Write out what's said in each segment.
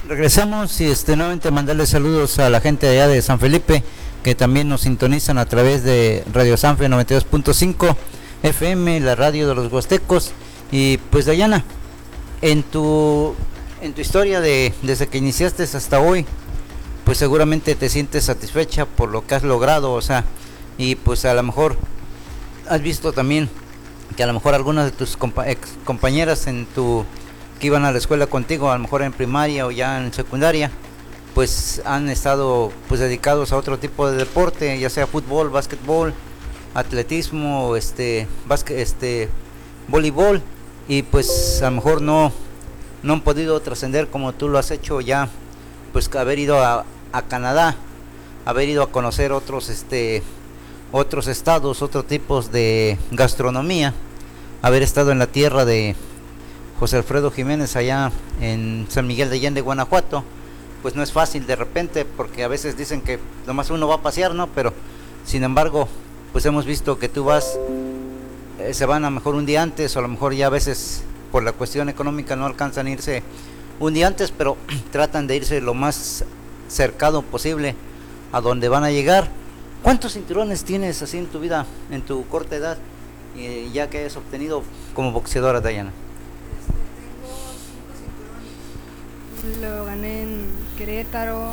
Regresamos y nuevamente mandarle saludos a la gente de allá de San Felipe, que también nos sintonizan a través de Radio Sanfe 92.5 FM, la radio de los huastecos. Y pues Dayana, en tu historia desde que iniciaste hasta hoy, pues seguramente te sientes satisfecha por lo que has logrado, o sea, y pues a lo mejor has visto también que a lo mejor algunas de tus compañeras que iban a la escuela contigo, a lo mejor en primaria o ya en secundaria, pues han estado pues dedicados a otro tipo de deporte, ya sea fútbol, básquetbol, atletismo, voleibol, y pues a lo mejor no han podido trascender como tú lo has hecho ya, pues haber ido a Canadá, haber ido a conocer otros estados, otros tipos de gastronomía, haber estado en la tierra de José Alfredo Jiménez allá en San Miguel de Allende, Guanajuato. Pues no es fácil de repente, porque a veces dicen que nomás uno va a pasear, ¿no? Pero sin embargo, pues hemos visto que tú vas, se van a lo mejor un día antes, o a lo mejor ya a veces por la cuestión económica no alcanzan a irse un día antes, pero tratan de irse lo más cercano posible a donde van a llegar. ¿Cuántos cinturones tienes así en tu vida, en tu corta edad, ya que has obtenido como boxeadora, Dayana? Tengo 5 cinturones. Lo gané en Querétaro,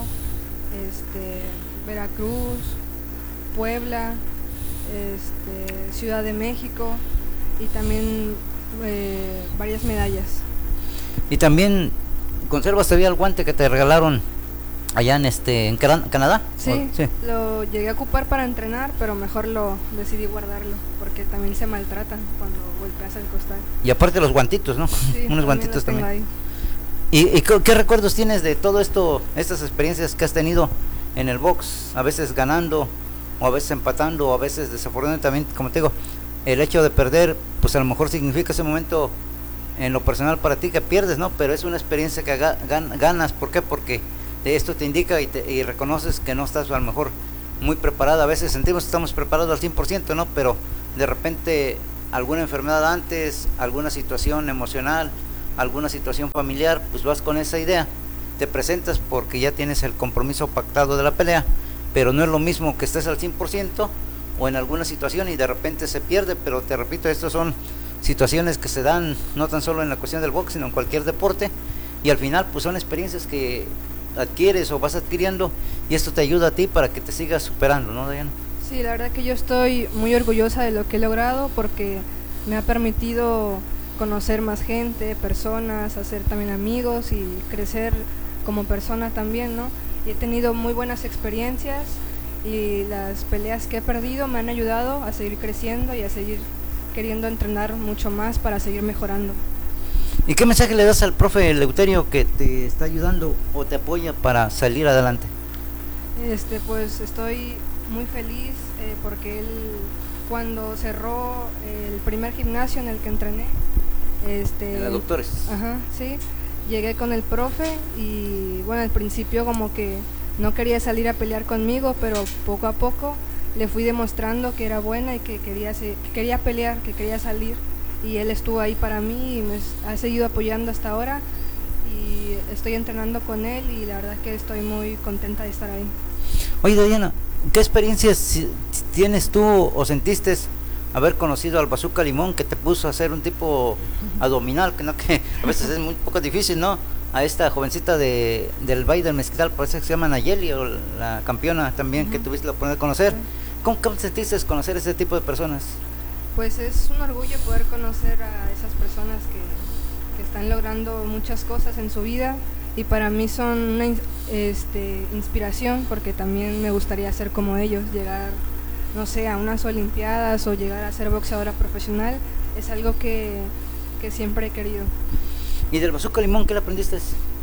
Veracruz, Puebla, Ciudad de México, y también varias medallas. Y también conservas todavía el guante que te regalaron allá en Canadá. Sí, sí, lo llegué a ocupar para entrenar, pero mejor decidí guardarlo, porque también se maltratan cuando golpeas al costal. Y aparte los guantitos, ¿no? Sí, unos guantitos también. Ahí. ¿Y qué recuerdos tienes de todo esto, estas experiencias que has tenido en el box? A veces ganando, o a veces empatando, o a veces desafortunadamente también, como te digo, el hecho de perder, pues a lo mejor significa ese momento en lo personal para ti que pierdes, ¿no? Pero es una experiencia que ganas. ¿Por qué? Porque esto te indica y reconoces que no estás a lo mejor muy preparada. A veces sentimos que estamos preparados al 100%, ¿no? Pero de repente alguna enfermedad antes, alguna situación emocional, alguna situación familiar, pues vas con esa idea, te presentas porque ya tienes el compromiso pactado de la pelea, pero no es lo mismo que estés al 100% o en alguna situación y de repente se pierde. Pero te repito, estos son situaciones que se dan no tan solo en la cuestión del box, sino en cualquier deporte, y al final pues son experiencias que adquieres o vas adquiriendo, y esto te ayuda a ti para que te sigas superando, ¿no, Dayana? Sí, la verdad que yo estoy muy orgullosa de lo que he logrado, porque me ha permitido conocer más gente, personas, hacer también amigos y crecer como persona también, ¿no? Y he tenido muy buenas experiencias, y las peleas que he perdido me han ayudado a seguir creciendo y a seguir queriendo entrenar mucho más para seguir mejorando. ¿Y qué mensaje le das al profe Eleuterio, que te está ayudando o te apoya para salir adelante? Pues estoy muy feliz porque él, cuando cerró el primer gimnasio en el que entrené, en la Doctores. Ajá, sí, llegué con el profe y bueno, al principio como que no quería salir a pelear conmigo, pero poco a poco le fui demostrando que era buena y que quería pelear, que quería salir, y él estuvo ahí para mí y me ha seguido apoyando hasta ahora, y estoy entrenando con él y la verdad es que estoy muy contenta de estar ahí. Oye, Dayana, ¿qué experiencias tienes tú o sentiste haber conocido al Bazooka Limón, que te puso a hacer un tipo abdominal, que a veces es muy poco difícil, ¿no? A esta jovencita del Valle del Mezquital, parece que se llama Nayeli, o la campeona también, que tuviste la oportunidad de conocer. ¿Cómo sentiste conocer ese tipo de personas? Pues es un orgullo poder conocer a esas personas que están logrando muchas cosas en su vida, y para mí son una inspiración, porque también me gustaría ser como ellos, llegar, no sé, a unas olimpiadas o llegar a ser boxeadora profesional. Es algo que siempre he querido. ¿Y del Bazooka Limón qué le aprendiste?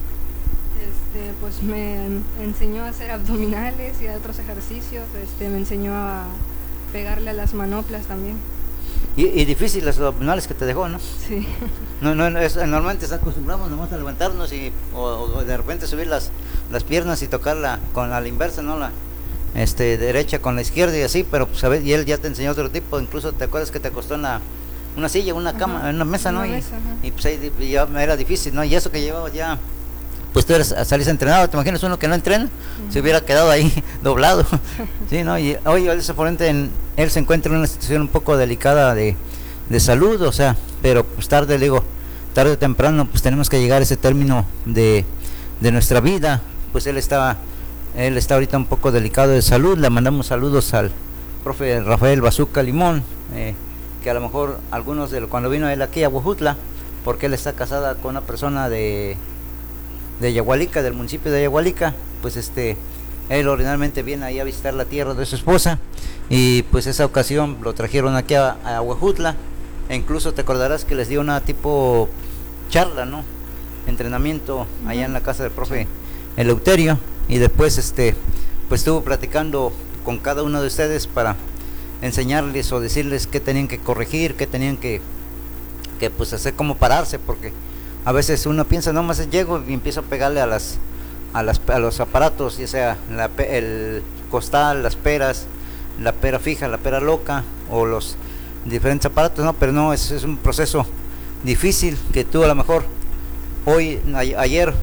Pues me enseñó a hacer abdominales y a otros ejercicios, me enseñó a pegarle a las manoplas también. Y difícil las abdominales que te dejó, ¿no? Sí. Normalmente acostumbramos nomás a levantarnos o de repente subir las piernas y tocarla con la inversa, ¿no? La derecha con la izquierda y así, pero pues, y él ya te enseñó otro tipo. Incluso te acuerdas que te acostó en una silla, una cama, en una mesa, ¿no? Y pues ahí ya era difícil, ¿no? Y eso que llevaba ya pues tú salís entrenado. ¿Te imaginas uno que no entrena? Se hubiera quedado ahí doblado. Sí, ¿no? Y hoy el oponente, él se encuentra en una situación un poco delicada de salud, o sea, pero pues tarde o temprano, pues tenemos que llegar a ese término de nuestra vida. Pues él está ahorita un poco delicado de salud. Le mandamos saludos al profe Rafael Bazuca Limón, que a lo mejor algunos cuando vino él aquí a Huejutla, porque él está casada con una persona de Yagualica, del municipio de Yagualica, pues él originalmente viene ahí a visitar la tierra de su esposa, y pues esa ocasión lo trajeron aquí a Huejutla, e incluso te acordarás que les dio una tipo charla, ¿no? Entrenamiento allá en la casa del profe Eleuterio, y después pues estuvo platicando con cada uno de ustedes para enseñarles o decirles qué tenían que corregir, qué tenían que pues hacer, cómo pararse, porque a veces uno piensa, no más llego y empiezo a pegarle a los aparatos, ya sea el costal, las peras, la pera fija, la pera loca, o los diferentes aparatos, ¿no? Pero no, es un proceso difícil que tú a lo mejor ayer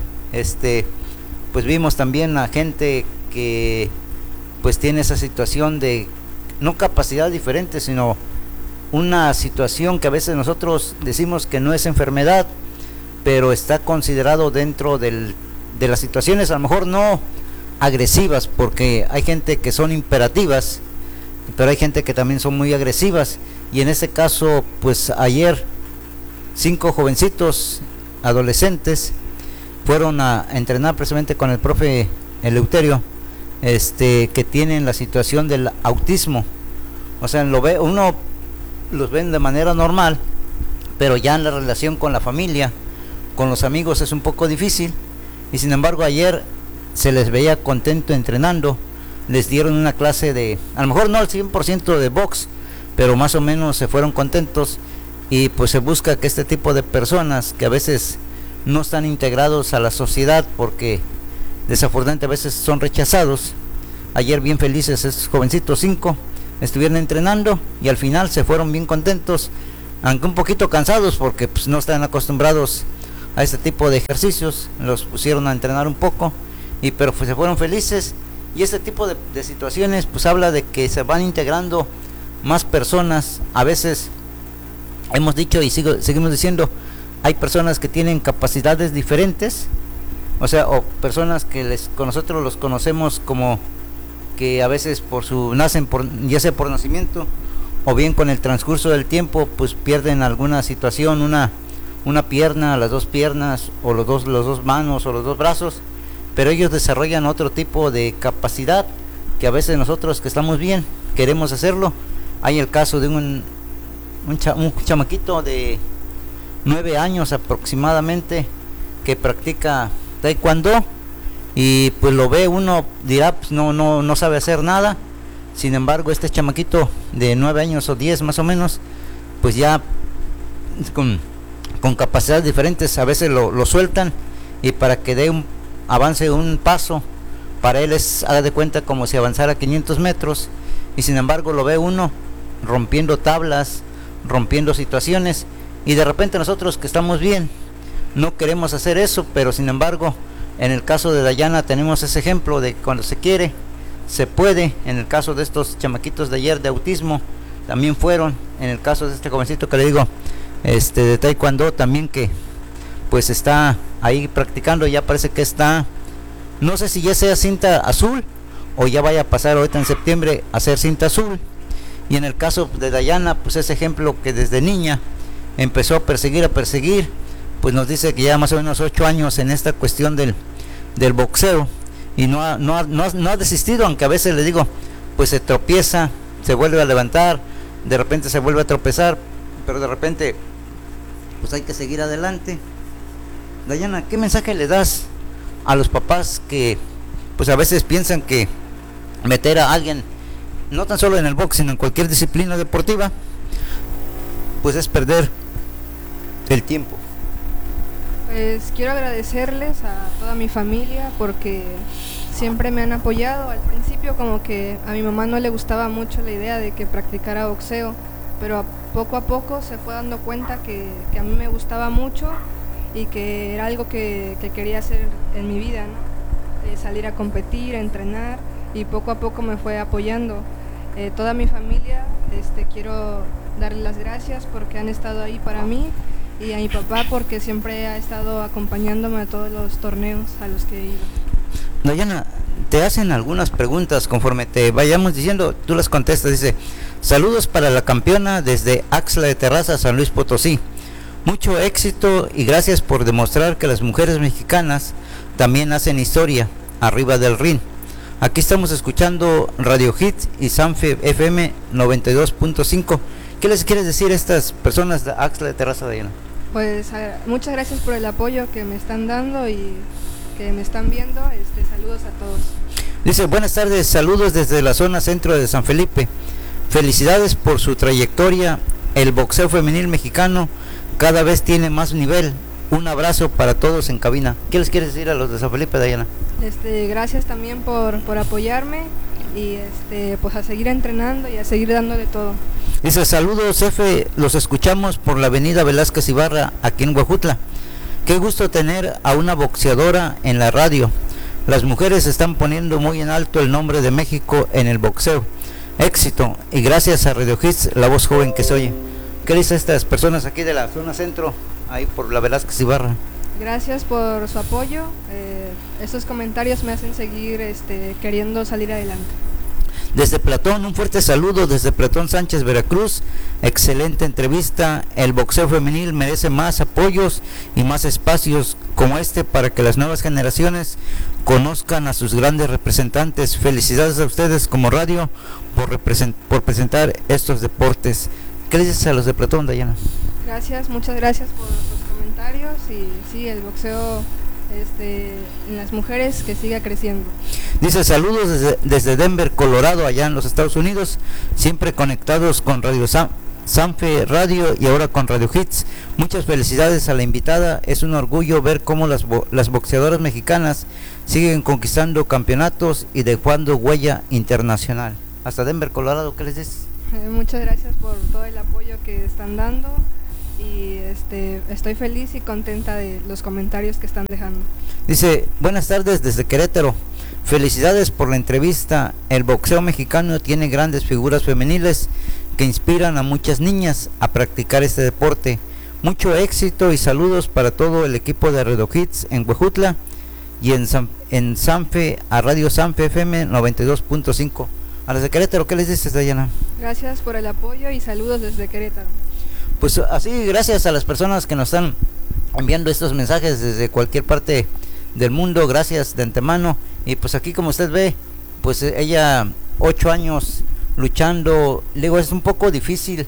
pues vimos también a gente que pues tiene esa situación de no capacidad diferente, sino una situación que a veces nosotros decimos que no es enfermedad, pero está considerado dentro de las situaciones a lo mejor no agresivas, porque hay gente que son imperativas, pero hay gente que también son muy agresivas, y en este caso pues ayer 5 jovencitos adolescentes fueron a entrenar precisamente con el profe Eleuterio, que tienen la situación del autismo. O sea, uno los ven de manera normal, pero ya en la relación con la familia, con los amigos es un poco difícil, y sin embargo ayer se les veía contento entrenando. Les dieron una clase de, a lo mejor no al 100% de box, pero más o menos se fueron contentos, y pues se busca que este tipo de personas que a veces no están integrados a la sociedad porque desafortunadamente a veces son rechazados. Ayer bien felices estos jovencitos 5 estuvieron entrenando, y al final se fueron bien contentos, aunque un poquito cansados porque pues no están acostumbrados a este tipo de ejercicios. Los pusieron a entrenar un poco, pero pues se fueron felices. Y este tipo de situaciones pues habla de que se van integrando más personas. A veces hemos dicho y seguimos diciendo, hay personas que tienen capacidades diferentes, o sea, o personas que nosotros los conocemos como que a veces nacen ya sea por nacimiento, o bien con el transcurso del tiempo pues pierden alguna situación, una pierna, las 2 piernas, o los dos manos, o los 2 brazos, pero ellos desarrollan otro tipo de capacidad que a veces nosotros que estamos bien queremos hacerlo. Hay el caso de un chamaquito de 9 años aproximadamente que practica taekwondo, y pues lo ve uno, dirá pues no sabe hacer nada. Sin embargo, este chamaquito de 9 años o 10 más o menos, pues ya con capacidades diferentes, a veces lo sueltan, y para que avance un paso, para él haga de cuenta como si avanzara 500 metros, y sin embargo lo ve uno rompiendo tablas, rompiendo situaciones, y de repente nosotros que estamos bien no queremos hacer eso, pero sin embargo en el caso de Dayana tenemos ese ejemplo de cuando se quiere se puede. En el caso de estos chamaquitos de ayer de autismo también fueron, en el caso de este jovencito que le digo de taekwondo también, que pues está ahí practicando, ya parece que está, no sé si ya sea cinta azul o ya vaya a pasar ahorita en septiembre a ser cinta azul. Y en el caso de Dayana, pues ese ejemplo que desde niña empezó a perseguir, pues nos dice que ya más o menos 8 años en esta cuestión del boxeo, y no ha desistido, aunque a veces le digo, pues se tropieza, se vuelve a levantar, de repente se vuelve a tropezar, pero de repente pues hay que seguir adelante. Dayana, ¿qué mensaje le das a los papás que pues a veces piensan que meter a alguien, no tan solo en el box, sino en cualquier disciplina deportiva, pues es perder el tiempo? Pues quiero agradecerles a toda mi familia porque siempre me han apoyado. Al principio como que a mi mamá no le gustaba mucho la idea de que practicara boxeo, pero poco a poco se fue dando cuenta que a mí me gustaba mucho, y que era algo que quería hacer en mi vida, ¿no? Salir a competir, a entrenar, y poco a poco me fue apoyando. Toda mi familia, quiero darle las gracias porque han estado ahí para mí, y a mi papá porque siempre ha estado acompañándome a todos los torneos a los que he ido. Dayana, te hacen algunas preguntas, conforme te vayamos diciendo, tú las contestas. Dice: saludos para la campeona desde Axla de Terraza, San Luis Potosí. Mucho éxito y gracias por demostrar que las mujeres mexicanas también hacen historia arriba del ring. Aquí estamos escuchando Radio Hits y Sanfe FM 92.5. ¿Qué les quieres decir a estas personas de Axla de Terraza, Dayana? Pues muchas gracias por el apoyo que me están dando y que me están viendo. Saludos a todos. Dice: buenas tardes, saludos desde la zona centro de San Felipe. Felicidades por su trayectoria. El boxeo femenil mexicano cada vez tiene más nivel. Un abrazo para todos en cabina. ¿Qué les quieres decir a los de San Felipe, Dayana? Gracias también por apoyarme y pues a seguir entrenando y a seguir dándole todo. Dice: saludos, jefe, los escuchamos por la avenida Velázquez Ibarra, aquí en Huejutla. Qué gusto tener a una boxeadora en la radio. Las mujeres están poniendo muy en alto el nombre de México en el boxeo. Éxito, y gracias a Radio Hits, la voz joven que se oye. ¿Qué dicen estas personas aquí de la zona centro, ahí por la Velázquez Ibarra? Gracias por su apoyo. Estos comentarios me hacen seguir queriendo salir adelante. Desde Platón, un fuerte saludo desde Platón Sánchez, Veracruz. Excelente entrevista. El boxeo femenil merece más apoyos y más espacios como este para que las nuevas generaciones conozcan a sus grandes representantes. Felicidades a ustedes como radio por presentar estos deportes. ¿Qué les dices a los de Platón, Dayana? Gracias, muchas gracias por sus comentarios, y sí, el boxeo en las mujeres que siga creciendo. Dice: saludos desde Denver, Colorado, allá en los Estados Unidos, siempre conectados con Radio Sanfe Radio y ahora con Radio Hits. Muchas felicidades a la invitada. Es un orgullo ver cómo las boxeadoras mexicanas siguen conquistando campeonatos y dejando huella internacional. Hasta Denver, Colorado, ¿qué les dices? Muchas gracias por todo el apoyo que están dando, y estoy feliz y contenta de los comentarios que están dejando. Dice: buenas tardes desde Querétaro. Felicidades por la entrevista. El boxeo mexicano tiene grandes figuras femeniles que inspiran a muchas niñas a practicar este deporte. Mucho éxito y saludos para todo el equipo de Radio Hits en Huejutla y en Sanfe, a Radio Sanfe FM 92.5. A los de Querétaro, ¿qué les dices, Dayana? Gracias por el apoyo y saludos desde Querétaro. Pues así, gracias a las personas que nos están enviando estos mensajes desde cualquier parte del mundo, gracias de antemano. Y pues aquí, como usted ve, pues ella 8 años luchando. Luego es un poco difícil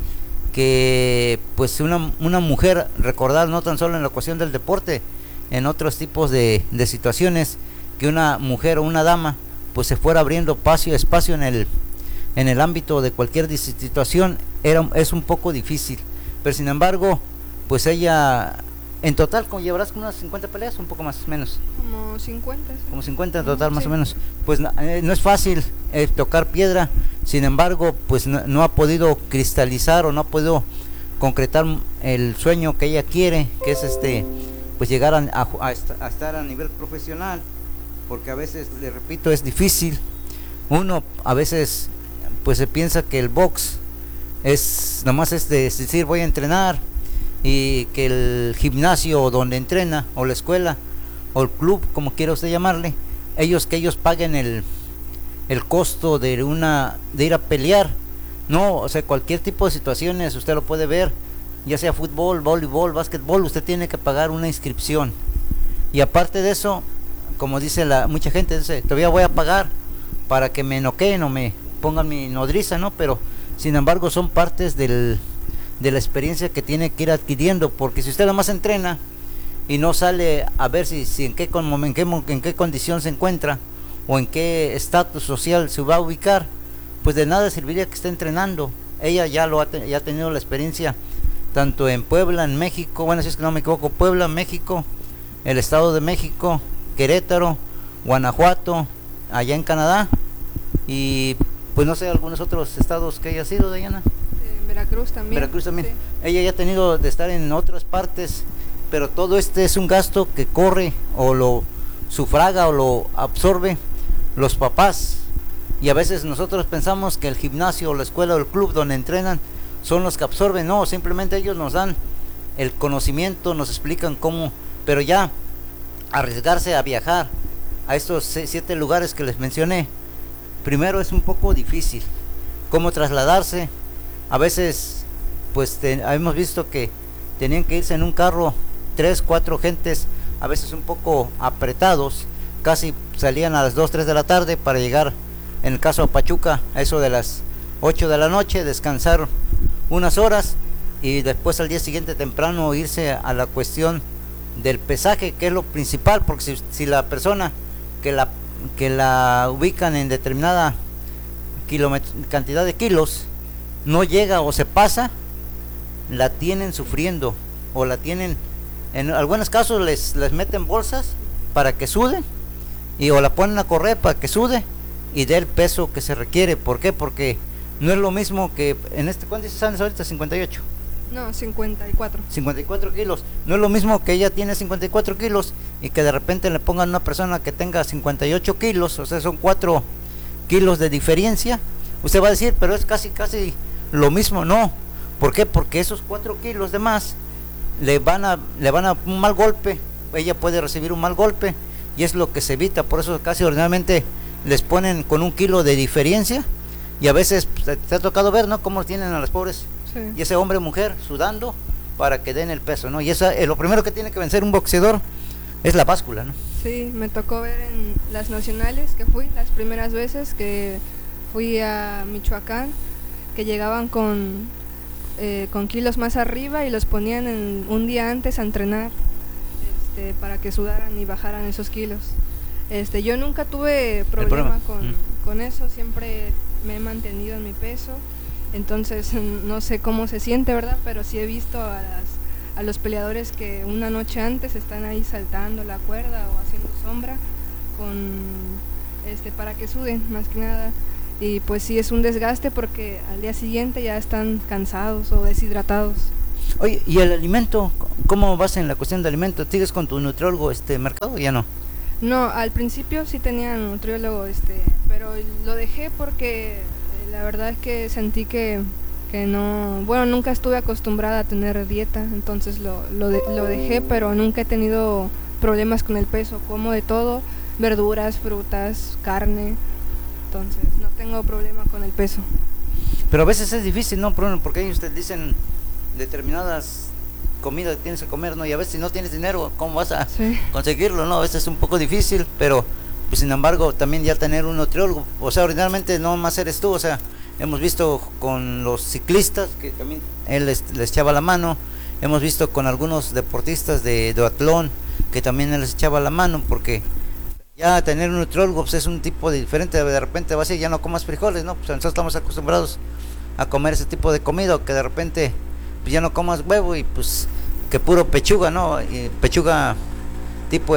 que pues una mujer, recordar no tan solo en la cuestión del deporte, en otros tipos de situaciones, que una mujer o una dama pues se fuera abriendo espacio en el ámbito de cualquier situación. Es un poco difícil, pero sin embargo pues ella en total llevarás como unas 50 peleas, un poco más o menos, como 50, sí. Como 50 en total, más o menos. Pues no es fácil tocar piedra. Sin embargo pues no ha podido cristalizar o no ha podido concretar el sueño que ella quiere, que es pues llegar a estar a nivel profesional, porque a veces, le repito, es difícil. Uno a veces pues se piensa que el box nomás es decir voy a entrenar, y que el gimnasio donde entrena, o la escuela, o el club, como quiera usted llamarle, que ellos paguen el costo de ir a pelear. No, o sea, cualquier tipo de situaciones usted lo puede ver, ya sea fútbol, voleibol, básquetbol, usted tiene que pagar una inscripción. Y aparte de eso, como dice mucha gente, dice, todavía voy a pagar para que me noqueen o me pongan mi nodriza, ¿no? Pero sin embargo son partes de la experiencia que tiene que ir adquiriendo, porque si usted nada más entrena y no sale a ver si en qué condición se encuentra o en qué estatus social se va a ubicar, pues de nada serviría que esté entrenando. Ella ya ha tenido la experiencia tanto en Puebla, en México, bueno, si es que no me equivoco, Puebla, México, el Estado de México, Querétaro, Guanajuato, allá en Canadá, y pues no sé, algunos otros estados que haya sido, Dayana. Veracruz también. Sí. Ella ya ha tenido de estar en otras partes, pero todo este es un gasto que corre o lo sufraga o lo absorbe los papás, y a veces nosotros pensamos que el gimnasio o la escuela o el club donde entrenan son los que absorben. No, simplemente ellos nos dan el conocimiento, nos explican cómo, pero ya arriesgarse a viajar a estos 7 lugares que les mencioné, primero es un poco difícil. Cómo trasladarse, a veces pues hemos visto que tenían que irse en un carro 3, 4 gentes, a veces un poco apretados, casi salían a las 2, 3 de la tarde para llegar, en el caso de Pachuca, a eso de las 8 de la noche, descansar unas horas y después al día siguiente temprano irse a la cuestión del pesaje, que es lo principal, porque si la persona que la ubican en determinada cantidad de kilos no llega o se pasa, la tienen sufriendo, o la tienen, en algunos casos les meten bolsas para que sude, o la ponen a correr para que sude y dé el peso que se requiere. ¿Por qué? Porque no es lo mismo que en ¿cuántos años ahorita? 58. No, 54. 54 kilos. No es lo mismo que ella tiene 54 kilos y que de repente le pongan a una persona que tenga 58 kilos, o sea, son 4 kilos de diferencia. Usted va a decir, pero es casi lo mismo. No. ¿Por qué? Porque esos 4 kilos de más le van a un mal golpe, ella puede recibir un mal golpe, y es lo que se evita. Por eso casi ordinariamente les ponen con 1 kilo de diferencia, y a veces pues, te ha tocado ver, ¿no?, cómo tienen a las pobres, sí, y ese hombre o mujer sudando para que den el peso, ¿no? Y eso, lo primero que tiene que vencer un boxeador es la báscula, ¿no? Sí, me tocó ver en las nacionales que fui, las primeras veces que fui a Michoacán, que llegaban con kilos más arriba y los ponían un día antes a entrenar, para que sudaran y bajaran esos kilos. Yo nunca tuve problema con eso, siempre me he mantenido en mi peso, entonces no sé cómo se siente, ¿verdad? Pero sí he visto a los peleadores que una noche antes están ahí saltando la cuerda o haciendo sombra para que suden, más que nada. Y pues sí, es un desgaste porque al día siguiente ya están cansados o deshidratados. Oye, ¿y el alimento? ¿Cómo vas en la cuestión de alimento? ¿Sigues con tu nutriólogo mercado o ya no? No, al principio sí tenía nutriólogo, pero lo dejé porque la verdad es que sentí que no, bueno, nunca estuve acostumbrada a tener dieta, entonces lo dejé, pero nunca he tenido problemas con el peso, como de todo, verduras, frutas, carne, entonces no tengo problema con el peso. Pero a veces es difícil, ¿no? Porque ellos te dicen determinadas comidas que tienes que comer, ¿no? Y a veces si no tienes dinero, ¿cómo vas a conseguirlo, no? A veces es un poco difícil, pero pues, sin embargo también ya tener un nutriólogo, o sea, ordinariamente no más eres tú, o sea, hemos visto con los ciclistas que también él les echaba la mano, hemos visto con algunos deportistas de duatlón que también él les echaba la mano, porque ya tener un nutriólogo pues, es un tipo diferente. De repente va a decir, ya no comas frijoles, ¿no? Pues nosotros estamos acostumbrados a comer ese tipo de comida, o que de repente pues, ya no comas huevo y pues que puro pechuga, ¿no? Y pechuga tipo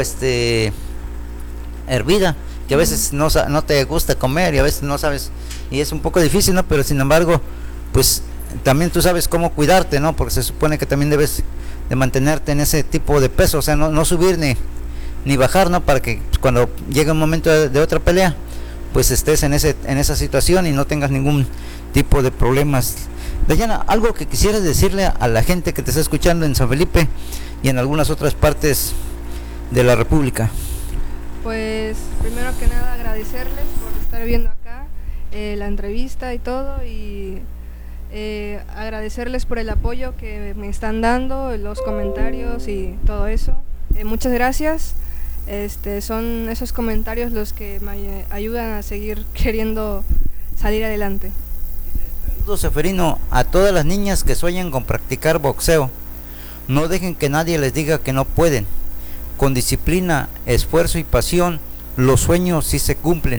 hervida, que a veces no te gusta comer y a veces no sabes, y es un poco difícil, ¿no? Pero sin embargo, pues también tú sabes cómo cuidarte, ¿no? Porque se supone que también debes de mantenerte en ese tipo de peso, o sea, no subir ni bajar, ¿no? Para que pues, cuando llegue un momento de otra pelea, pues estés en esa situación y no tengas ningún tipo de problemas. Dayana, algo que quisieras decirle a la gente que te está escuchando en San Felipe y en algunas otras partes de la República. Pues primero que nada agradecerles por estar viendo acá la entrevista y todo, y agradecerles por el apoyo que me están dando, los comentarios y todo eso. Muchas gracias. Son esos comentarios los que me ayudan a seguir queriendo salir adelante. Saludos, Seferino, a todas las niñas que sueñan con practicar boxeo. No dejen que nadie les diga que no pueden. Con disciplina, esfuerzo y pasión, los sueños sí se cumplen.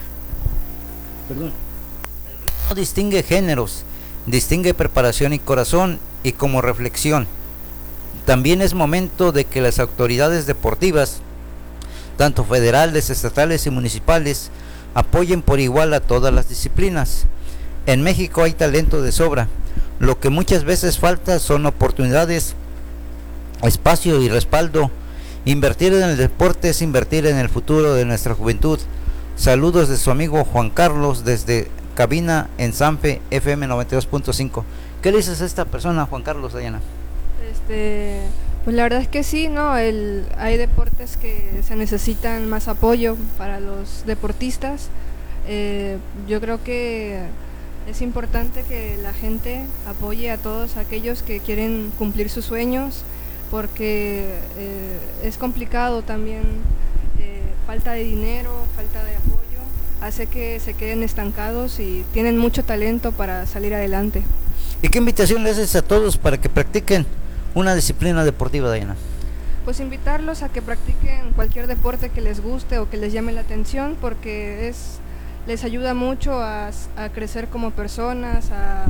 No distingue géneros, distingue preparación y corazón, y como reflexión. También es momento de que las autoridades deportivas, tanto federales, estatales y municipales, apoyen por igual a todas las disciplinas. En México hay talento de sobra. Lo que muchas veces falta son oportunidades espacio y respaldo. Invertir en el deporte es invertir en el futuro de nuestra juventud. Saludos de su amigo Juan Carlos desde cabina en Sanfe FM 92.5. ¿Qué le dices a esta persona, Juan Carlos, Dayana? Pues la verdad es que sí, ¿no? Hay deportes que se necesitan más apoyo para los deportistas. Yo creo que es importante que la gente apoye a todos aquellos que quieren cumplir sus sueños, porque es complicado también, falta de dinero, falta de apoyo, hace que se queden estancados y tienen mucho talento para salir adelante. ¿Y qué invitación le haces a todos para que practiquen una disciplina deportiva, Dayana? Pues invitarlos a que practiquen cualquier deporte que les guste o que les llame la atención, porque les ayuda mucho a crecer como personas, a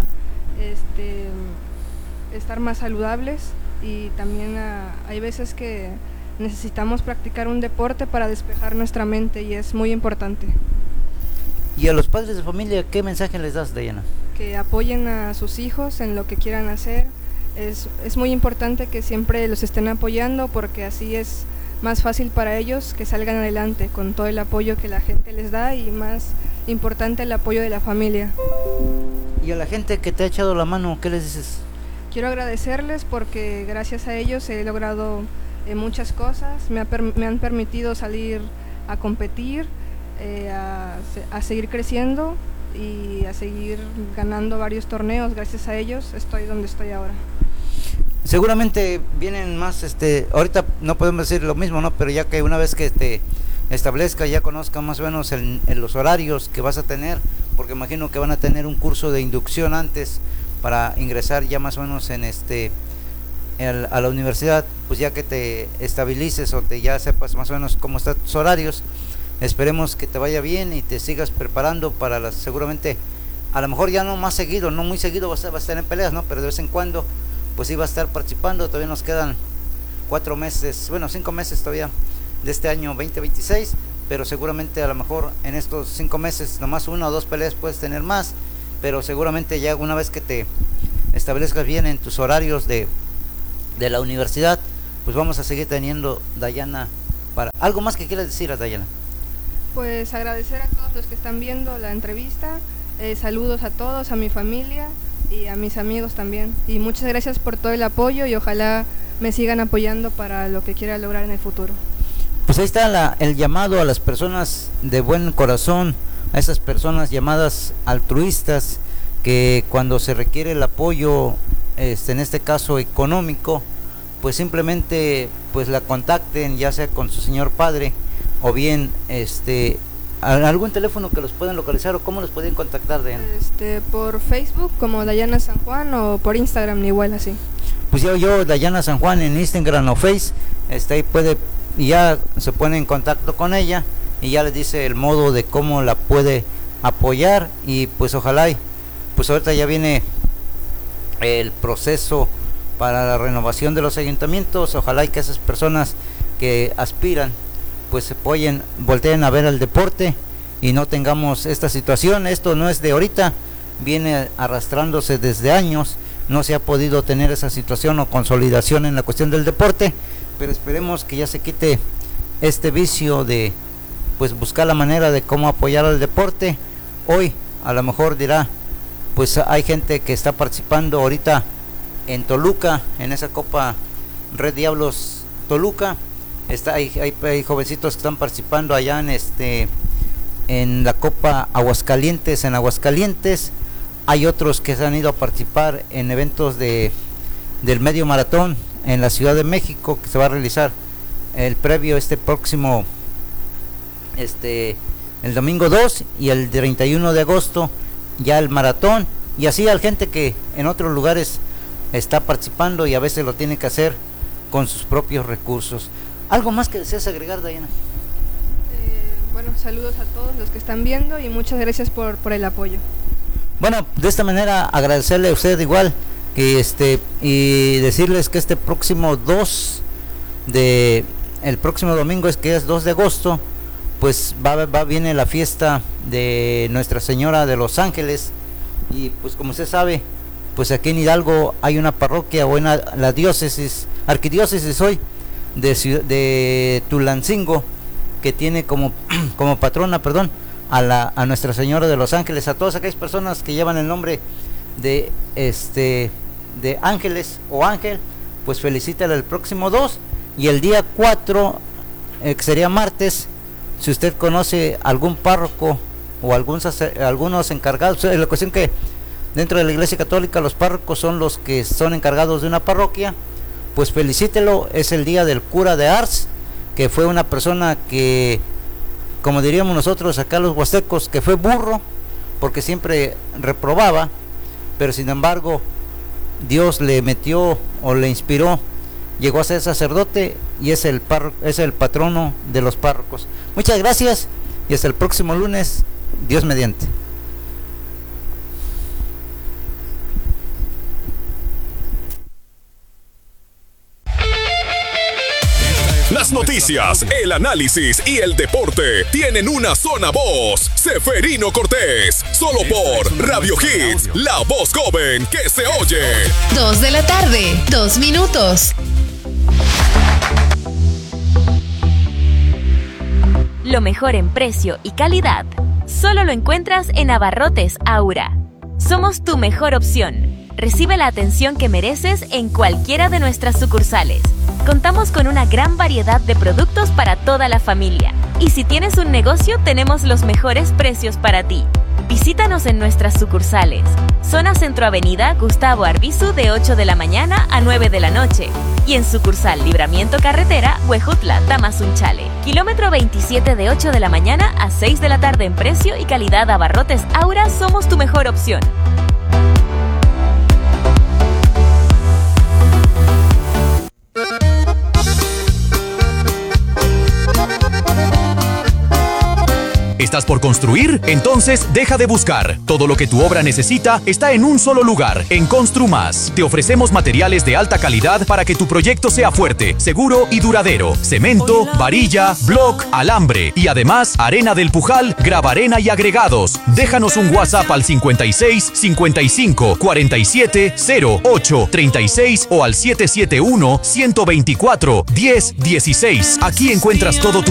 estar más saludables, y también hay veces que necesitamos practicar un deporte para despejar nuestra mente y es muy importante. ¿Y a los padres de familia qué mensaje les das, Dayana? Que apoyen a sus hijos en lo que quieran hacer. Es muy importante que siempre los estén apoyando, porque así es más fácil para ellos que salgan adelante con todo el apoyo que la gente les da, y más importante el apoyo de la familia. ¿Y a la gente que te ha echado la mano, qué les dices? Quiero agradecerles porque gracias a ellos he logrado muchas cosas, me han permitido salir a competir, a seguir creciendo y a seguir ganando varios torneos. Gracias a ellos estoy donde estoy ahora. Seguramente vienen más, ahorita no podemos decir lo mismo, ¿no? Pero ya que una vez que te establezca, ya conozca más o menos en los horarios que vas a tener, porque imagino que van a tener un curso de inducción antes para ingresar ya más o menos a la universidad, pues ya que te estabilices o ya sepas más o menos cómo están tus horarios. Esperemos que te vaya bien y te sigas preparando para seguramente, a lo mejor ya no más seguido, no muy seguido vas a estar en peleas, ¿no? Pero de vez en cuando pues sí va a estar participando. Todavía nos quedan 4 meses, bueno, 5 meses todavía de este año 2026, pero seguramente a lo mejor en estos 5 meses nomás 1 o 2 peleas puedes tener más, pero seguramente ya una vez que te establezcas bien en tus horarios de la universidad, pues vamos a seguir teniendo, Dayana. ¿Algo más que quieras decir a Dayana? Pues agradecer a todos los que están viendo la entrevista, saludos a todos, a mi familia y a mis amigos también, y muchas gracias por todo el apoyo, y ojalá me sigan apoyando para lo que quiera lograr en el futuro. Pues ahí está el llamado a las personas de buen corazón, a esas personas llamadas altruistas, que cuando se requiere el apoyo, en este caso económico, pues simplemente pues la contacten, ya sea con su señor padre, o bien algún teléfono que los puedan localizar, o cómo los pueden contactar, Dayana. Por Facebook como Dayana San Juan, o por Instagram igual así. Pues yo Dayana San Juan en Instagram o Face, ahí puede, y ya se pone en contacto con ella y ya les dice el modo de cómo la puede apoyar. Y pues ojalá pues ahorita ya viene el proceso para la renovación de los ayuntamientos, ojalá y que esas personas que aspiran pues se apoyen, volteen a ver el deporte y no tengamos esta situación. Esto no es de ahorita, viene arrastrándose desde años, no se ha podido tener esa situación o consolidación en la cuestión del deporte, pero esperemos que ya se quite este vicio de pues buscar la manera de cómo apoyar al deporte. Hoy a lo mejor dirá, pues hay gente que está participando ahorita en Toluca, en esa Copa Red Diablos Toluca, hay jovencitos que están participando allá en la Copa Aguascalientes, en Aguascalientes. Hay otros que se han ido a participar en eventos del medio maratón en la Ciudad de México, que se va a realizar el previo próximo el domingo 2 y el 31 de agosto ya el maratón. Y así hay gente que en otros lugares está participando y a veces lo tiene que hacer con sus propios recursos. ¿Algo más que deseas agregar, Dayana? Bueno, saludos a todos los que están viendo y muchas gracias por el apoyo. Bueno, de esta manera agradecerle a usted igual y decirles que el próximo domingo, que es 2 de agosto, pues viene la fiesta de Nuestra Señora de los Ángeles, y pues como usted sabe, pues aquí en Hidalgo hay una parroquia, o en la diócesis, arquidiócesis hoy, de Tulancingo, que tiene como patrona, a Nuestra Señora de los Ángeles. A todas aquellas personas que llevan el nombre de Ángeles o Ángel, pues felicítale el próximo 2, y el día 4, que sería martes, si usted conoce algún párroco o algunos encargados. La cuestión que dentro de la Iglesia Católica los párrocos son los que son encargados de una parroquia, pues felicítelo. Es el día del cura de Ars, que fue una persona que, como diríamos nosotros acá los huastecos, que fue burro, porque siempre reprobaba, pero sin embargo Dios le metió o le inspiró, llegó a ser sacerdote, y es el patrono de los párrocos. Muchas gracias, y hasta el próximo lunes, Dios mediante. Las noticias, el análisis y el deporte tienen una sola voz. Seferino Cortés, solo por Radio Hits, la voz joven que se oye. 2 de la tarde, 2 minutos. Lo mejor en precio y calidad solo lo encuentras en Abarrotes Aura. Somos tu mejor opción. Recibe la atención que mereces en cualquiera de nuestras sucursales. Contamos con una gran variedad de productos para toda la familia. Y si tienes un negocio, tenemos los mejores precios para ti. Visítanos en nuestras sucursales. Zona Centro Avenida Gustavo Arbizu, de 8 de la mañana a 9 de la noche. Y en sucursal Libramiento Carretera, Huejutla, Tamazunchale. Kilómetro 27, de 8 de la mañana a 6 de la tarde. En precio y calidad, Abarrotes Aura, somos tu mejor opción. ¿Estás por construir? Entonces deja de buscar. Todo lo que tu obra necesita está en un solo lugar, en Construmas. Te ofrecemos materiales de alta calidad para que tu proyecto sea fuerte, seguro y duradero. Cemento, varilla, block, alambre y además arena del Pujal, gravarena y agregados. Déjanos un WhatsApp al 56 55 47 08 36 o al 771 124 10 16. Aquí encuentras todo tu